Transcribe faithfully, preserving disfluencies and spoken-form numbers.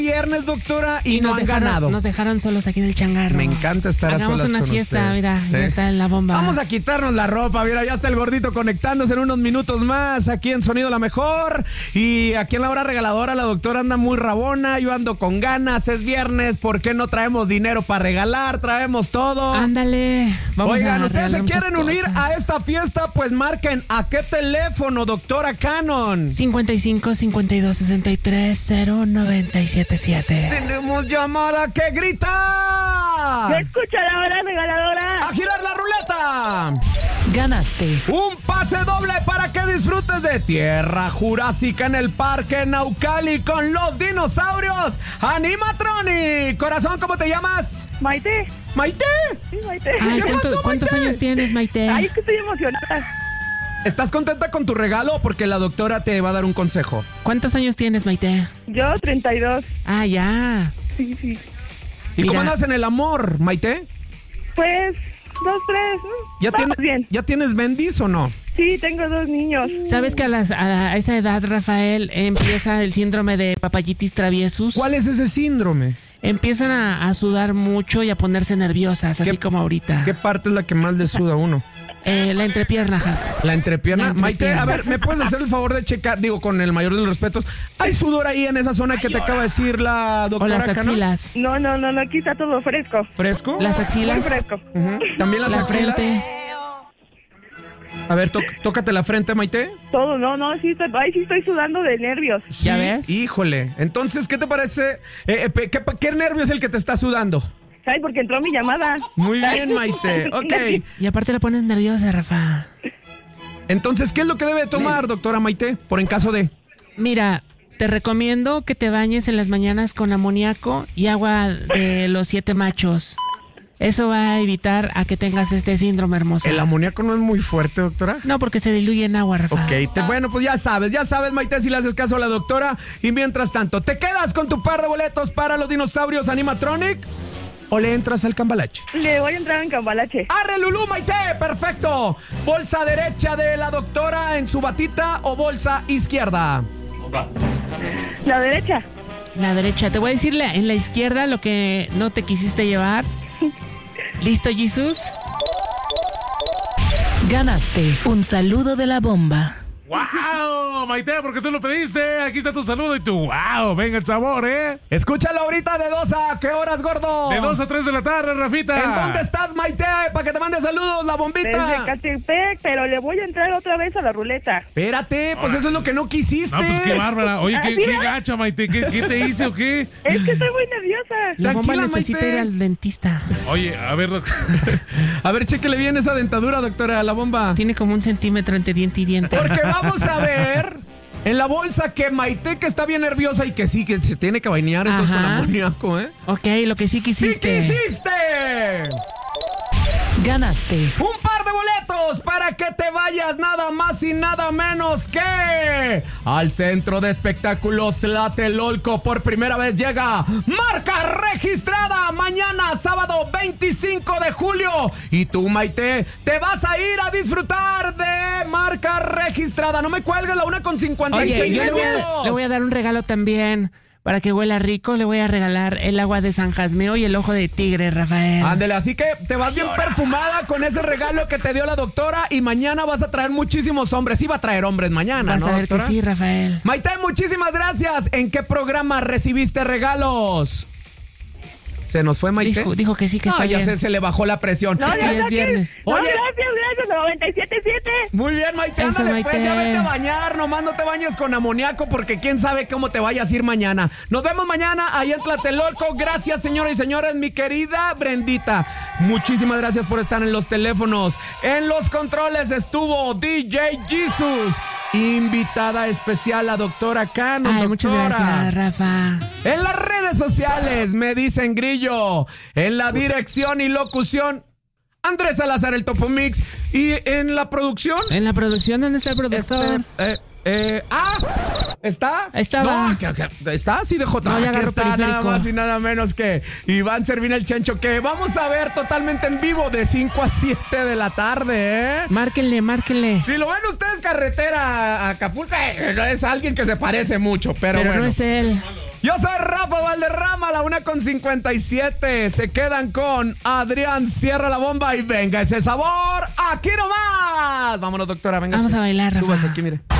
Viernes, doctora, y, y no nos han dejaron, ganado. Nos dejaron solos aquí en el changarro. Me encanta estar Hagamos a solas una con fiesta, usted. mira, ¿Sí? ya está en la bomba. Vamos a quitarnos la ropa, mira, ya está el gordito conectándose en unos minutos más aquí en Sonido La Mejor. Y aquí en la hora regaladora la doctora anda muy rabona, yo ando con ganas, es viernes, ¿por qué no traemos dinero para regalar? Traemos todo. Ándale, vamos Oigan, a ustedes se quieren unir cosas. a esta fiesta, pues marquen a qué teléfono, doctora Cannon. cincuenta y cinco, cincuenta y dos, sesenta y tres, cero, noventa y siete, siete. Tenemos llamada que grita. ¿Me escucha la hora regaladora? ¡A girar la ruleta! Ganaste Un pase doble para que disfrutes de Tierra Jurásica en el Parque Naucali con los dinosaurios Animatronic. Corazón, ¿cómo te llamas? Maite. ¿Maite? Sí, Maite. Ay, ¿Qué ¿cuánto- pasó, ¿cuántos Maite? años tienes, Maite? Ay, es que estoy emocionada. ¿Estás contenta con tu regalo? Porque la doctora te va a dar un consejo. ¿Cuántos años tienes, Maite? Yo, treinta y dos. Ah, ya. Sí, sí. ¿Y Mira. cómo andas en el amor, Maite? Pues, dos, tres. ¿Ya, Vamos tiene- bien. ¿Ya tienes bendiz o no? Sí, tengo dos niños. ¿Sabes que a, las- a esa edad, Rafael, empieza el síndrome de papayitis traviesus? ¿Cuál es ese síndrome? Empiezan a, a sudar mucho y a ponerse nerviosas, así ¿Qué- como ahorita. ¿Qué parte es la que más le suda a uno? Eh, la entrepierna, ja. La entrepierna. La Maite, entrepierna. a ver, ¿me puedes hacer el favor de checar? Digo, con el mayor de los respetos. ¿Hay sudor ahí en esa zona que te acaba de decir la O doctora las Cano? axilas. No, no, no, no, aquí está todo fresco. ¿Fresco? Las Muy axilas. fresco. Ujú. ¿También las La axilas? frente. A ver, tó- tócate la frente, Maite. Todo, no, no, sí estoy, ay, sí estoy sudando de nervios. ¿Ya ves? Híjole. Entonces, ¿qué te parece? Eh, eh, pe- ¿qué, ¿Qué nervio es el que te está sudando? Ay, porque entró mi llamada. Muy bien, Maite. Ok. Y aparte la pones nerviosa, Rafa. Entonces, ¿qué es lo que debe tomar, doctora Maite? Por en caso de... Mira, te recomiendo que te bañes en las mañanas con amoníaco y agua de los siete machos. Eso va a evitar a que tengas este síndrome hermosa. ¿El amoníaco no es muy fuerte, doctora? No, porque se diluye en agua, Rafa. Ok, te- bueno, pues ya sabes, ya sabes, Maite, si le haces caso a la doctora. Y mientras tanto, ¿te quedas con tu par de boletos para los dinosaurios Animatronic? ¿O le entras al cambalache? Le voy a entrar en cambalache. ¡Arre, Lulú, Maite! ¡Perfecto! ¿Bolsa derecha de la doctora en su batita o bolsa izquierda? La derecha. La derecha. Te voy a decir la- en la izquierda lo que no te quisiste llevar. ¿Listo, Jesús? Ganaste un saludo de la bomba. ¡Wow! Maite, porque tú lo pediste. Aquí está tu saludo y tu ¡wow! Venga el sabor, ¿eh? Escúchalo ahorita de dos a ¿qué horas, gordo? De dos a tres de la tarde, Rafita. ¿En dónde estás, Maite? Para que te mande saludos, la bombita. Desde Catepec, pero le voy a entrar otra vez a la ruleta. Espérate, pues eso es lo que no quisiste. No, pues qué bárbara. Oye, qué, ¿Sí, qué no? gacha, Maite. ¿Qué, qué te hice o qué? Es que estoy muy nerviosa. La bomba Tranquila, necesita Maite. ir al dentista. Oye, a ver, doc- A ver, chéquele bien esa dentadura, doctora, la bomba. Tiene como un centímetro entre diente y diente. Porque vamos a ver en la bolsa que Maite, que está bien nerviosa y que sí, que se tiene que bañar entonces Ajá. con amoníaco, ¿eh? Ok, lo que sí quisiste. ¡Sí quisiste! Ganaste Un par de boletos para que te vayas nada más y nada menos que al Centro de Espectáculos Tlatelolco. Por primera vez llega marca registrada mañana, sábado veinticinco de julio. Y tú, Maite, te vas a ir a disfrutar de marca registrada. No me cuelgues la una con cincuenta y Oye, seis yo le voy, a, minutos. le voy a dar un regalo también. Para que huela rico, le voy a regalar el agua de San Jasmeo y el ojo de tigre, Rafael. Ándale, así que te vas bien perfumada con ese regalo que te dio la doctora y mañana vas a traer muchísimos hombres. Sí va a traer hombres mañana, Vas ¿no, a ver doctora? que sí, Rafael. Maite, muchísimas gracias. ¿En qué programa recibiste regalos? ¿Se nos fue Maite? Dijo, dijo que sí, que No, está ya bien. se, se le bajó la presión. No, Es que ya ya es saqué. viernes. No, Oye. gracias, gracias, noventa y siete punto siete. Muy bien, Maite, Eso, ándale, pues, Maite. ya vete a bañar, nomás no te bañes con amoníaco porque quién sabe cómo te vayas a ir mañana. Nos vemos mañana ahí en Tlatelolco. Gracias, señoras y señores, mi querida Brendita. Muchísimas gracias por estar en los teléfonos. En los controles estuvo D J Jesus. Invitada especial la doctora Cano. Ay, muchas doctora. gracias, Rafa. En las redes sociales me dicen Grillo. En la dirección y locución, Andrés Salazar, el Topo Mix. Y en la producción, En la producción, ¿dónde está el productor? este, eh, eh, ah, ¿está? Estaba. No, que- que- ¿está? Sí, de J. No, ya Aquí agarró está nada periférico. más y nada menos que Iván Servina el Chencho, que vamos a ver totalmente en vivo de cinco a siete de la tarde, ¿eh? Márquenle, márquenle. Si lo ven ustedes carretera a Acapulco, eh, es alguien que se parece mucho, pero, Pero bueno. no es él. Yo soy Rafa Valderrama, la una con cincuenta y siete. Se quedan con Adrián, cierra la bomba y venga ese sabor. Aquí nomás. Vámonos, doctora, venga. Vamos a bailar, Rafa. Súbase aquí, mire.